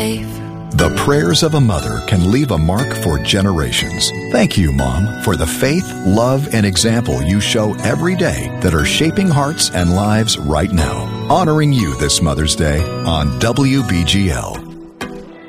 safe. The prayers of a mother can leave a mark for generations. Thank you, Mom, for the faith, love, and example you show every day that are shaping hearts and lives right now. Honoring you this Mother's Day on WBGL.